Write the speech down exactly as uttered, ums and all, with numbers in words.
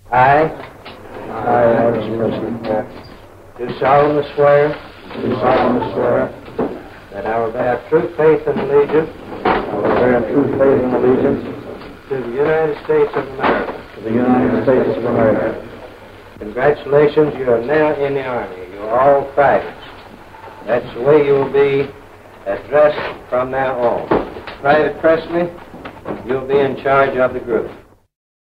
I, I, Artis Presley, do solemnly swear do solemnly swear that I will bear true faith and allegiance I will bear true faith and allegiance to the United States of America. to the United States of America. Congratulations, you are now in the Army. You are all privates. That's the way you will be addressed from now on. Private Presley, you'll be in charge of the group.